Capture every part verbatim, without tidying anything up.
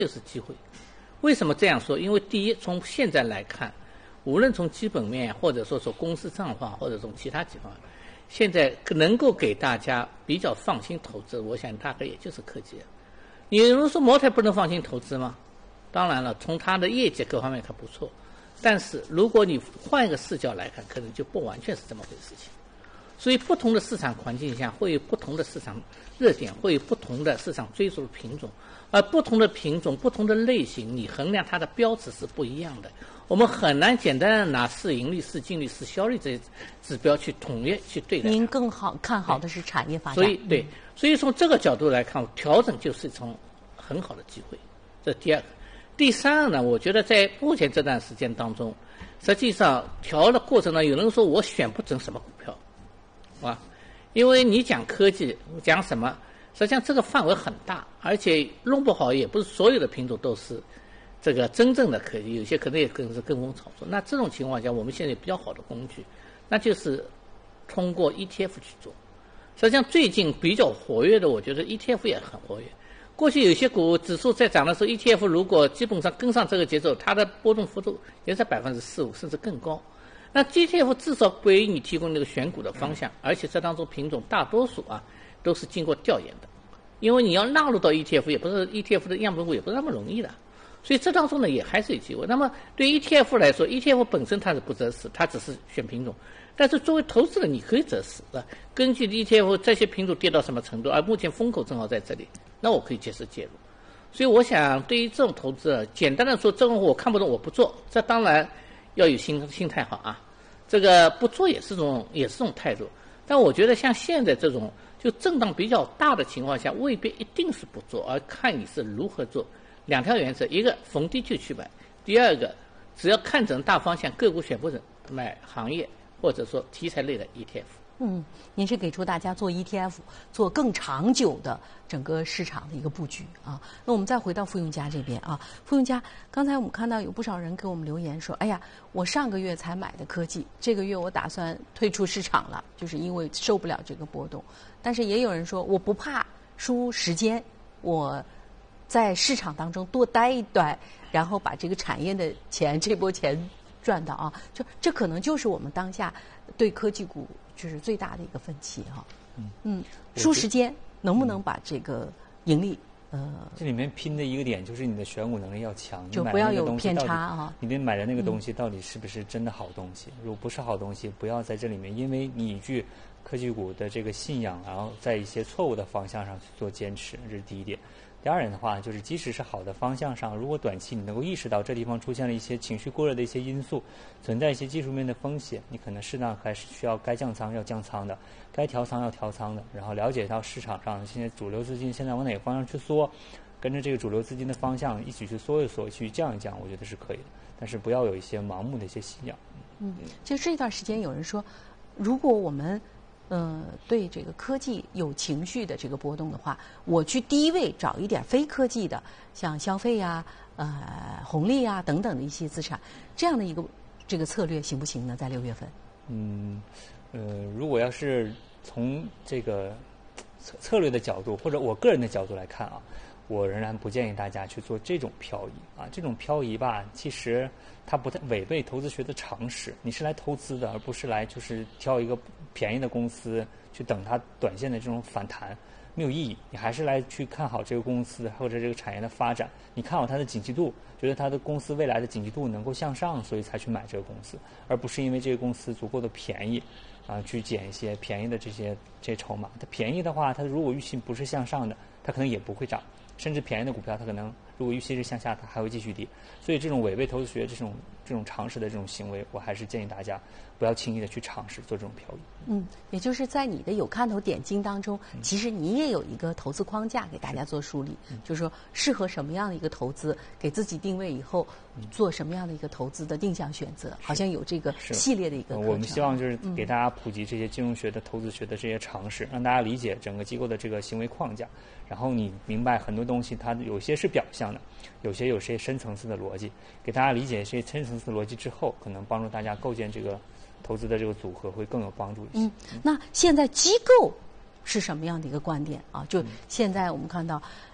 就是机会。为什么这样说？因为第一，从现在来看，无论从基本面，或者说从公司账话，或者从其他几方面，现在能够给大家比较放心投资，我想大概也就是科技。你有人说茅台不能放心投资吗？当然了，从它的业绩各方面它不错，但是如果你换一个视角来看，可能就不完全是这么回事情。所以不同的市场环境下会有不同的市场热点，会有不同的市场追逐的品种，而不同的品种、不同的类型，你衡量它的标尺是不一样的。我们很难简单的拿市盈率、市净率、市销率这些指标去统一去对待。 您更好看好的是产业发展。 所以对，所以从这个角度来看，调整就是一种很好的机会。这第二个。第三个呢，我觉得在目前这段时间当中，实际上调的过程呢，有人说我选不准什么股票，啊，因为你讲科技讲什么，实际上这个范围很大，而且弄不好也不是所有的品种都是这个真正的科技，有些可能也可能是跟风炒作。那这种情况下，我们现在比较好的工具，那就是通过 E T F 去做。实际上最近比较活跃的，我觉得 E T F 也很活跃。过去有些股指数在涨的时候 ，E T F 如果基本上跟上这个节奏，它的波动幅度也在百分之四五甚至更高。那 E T F 至少为你提供那个选股的方向，而且这当中品种大多数啊都是经过调研的，因为你要纳入到 E T F 也不是 E T F 的样本股也不是那么容易的，所以这当中呢也还是有机会。那么对 E T F 来说 ，E T F 本身它是不择时，它只是选品种。但是作为投资人，你可以择时啊，根据 E T F 这些品种跌到什么程度，而目前风口正好在这里，那我可以及时介入。所以我想，对于这种投资，简单的说，这种我看不懂，我不做，这当然要有心心态好啊。这个不做也是种也是种态度。但我觉得像现在这种就震荡比较大的情况下，未必一定是不做，而看你是如何做。两条原则：一个逢低就去买；第二个，只要看准大方向，个股选不准，买行业。或者说题材类的 E T F。 嗯，您是给出大家做 E T F， 做更长久的整个市场的一个布局啊。那我们再回到傅用家这边啊，傅用家，刚才我们看到有不少人给我们留言说，哎呀，我上个月才买的科技，这个月我打算退出市场了，就是因为受不了这个波动。但是也有人说，我不怕输时间，我在市场当中多待一待，然后把这个产业的钱，这波钱赚到啊，就这可能就是我们当下对科技股就是最大的一个分歧哈、啊。嗯嗯，输时间能不能把这个盈利呃？ 这里面拼的一个点就是你的选股能力要强， 就不要有偏差啊。 你得买的那个东西到底是不是真的好东西？如果不是好东西，不要在这里面，因为你具科技股的这个信仰，然后在一些错误的方向上去做坚持，这是第一点。第二点的话，就是即使是好的方向上，如果短期你能够意识到这地方出现了一些情绪过热的一些因素，存在一些技术面的风险，你可能适当还是需要该降仓要降仓的，该调仓要调仓的，然后了解到市场上现在主流资金现在往哪个方向去缩，跟着这个主流资金的方向一起去缩一缩，去降一降，我觉得是可以的，但是不要有一些盲目的一些信仰。 嗯，就这段时间有人说，如果我们呃，对这个科技有情绪的这个波动的话，我去低位找一点非科技的，像消费呀、呃红利啊等等的一些资产，这样的一个这个策略行不行呢？在六月份？ 嗯，呃，如果要是从这个策策略的角度或者我个人的角度来看啊，我仍然不建议大家去做这种漂移啊，这种漂移吧，其实它不太违背投资学的常识。你是来投资的，而不是来就是挑一个便宜的公司去等它短线的这种反弹，没有意义。你还是来去看好这个公司或者这个产业的发展，你看好它的景气度，觉得它的公司未来的景气度能够向上，所以才去买这个公司，而不是因为这个公司足够的便宜啊，去捡一些便宜的这些这些筹码。它便宜的话，它如果预期不是向上的，它可能也不会涨。甚至便宜的股票，它可能如果预期是向下，它还会继续跌。所以这种违背投资学这种这种常识的这种行为，我还是建议大家不要轻易的去尝试做这种漂移。 嗯，也就是在你的有看头点睛当中， 嗯、 其实你也有一个投资框架给大家做梳理，嗯、就是说适合什么样的一个投资，给自己定位以后、嗯、做什么样的一个投资的定向选择，好像有这个系列的一个课程。 我们希望就是给大家普及这些金融学的、投资学的这些常识，让大家理解整个机构的这个行为框架。然后你明白很多东西，它有些是表象的，有些有些深层次的逻辑。给大家理解这些深层次的逻辑之后，可能帮助大家构建这个投资的这个组合会更有帮助一些。 嗯，那现在机构是什么样的一个观点啊？就现在我们看到，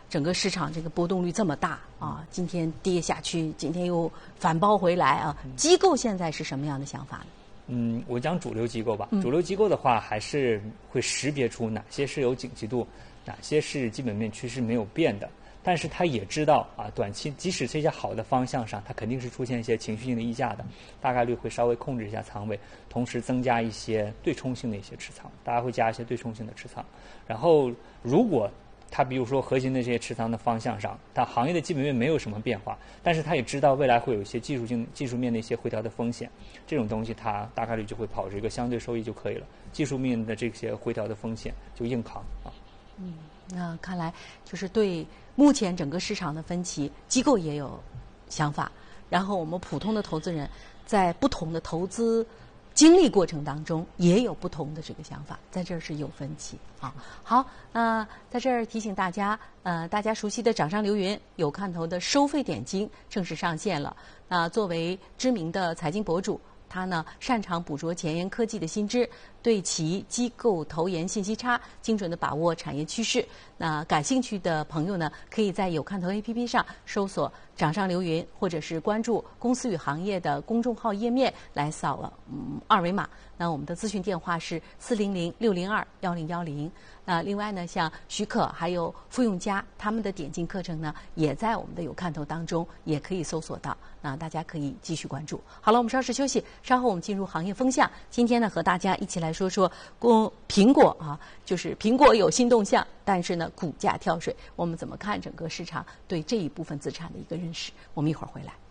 整个市场这个波动率这么大啊，今天跌下去，今天又反包回来啊，机构现在是什么样的想法呢？ 嗯，我讲主流机构吧。主流机构的话，还是会识别出哪些是有景气度，哪些是基本面趋势没有变的。但是他也知道啊，短期即使这些好的方向上，它肯定是出现一些情绪性的溢价的，大概率会稍微控制一下仓位，同时增加一些对冲性的一些持仓，大家会加一些对冲性的持仓。然后如果它比如说核心的这些持仓的方向上，它行业的基本面没有什么变化，但是它也知道未来会有一些技术性、技术面的一些回调的风险，这种东西它大概率就会跑这个相对收益就可以了。技术面的这些回调的风险就硬扛啊。 嗯，那看来就是对目前整个市场的分歧，机构也有想法，然后我们普通的投资人在不同的投资经历过程当中也有不同的这个想法，在这儿是有分歧啊。好，那、呃、在这儿提醒大家，呃，大家熟悉的掌上留云有看头的收费点金正式上线了。那、呃、作为知名的财经博主，他呢擅长捕捉前沿科技的新知，对其机构投研信息差精准地把握产业趋势。那感兴趣的朋友呢，可以在有看头 A P P 上搜索掌上留云，或者是关注公司与行业的公众号页面来扫了嗯二维码。那我们的咨询电话是四零零六零二幺零幺零。那另外呢，像许可还有傅永嘉他们的点进课程呢，也在我们的有看头当中，也可以搜索到。那大家可以继续关注。好了，我们稍事休息，稍后我们进入行业风向。今天呢，和大家一起来说说公苹果啊，就是苹果有新动向，但是呢，股价跳水，我们怎么看整个市场对这一部分资产的一个认识？我们一会儿回来。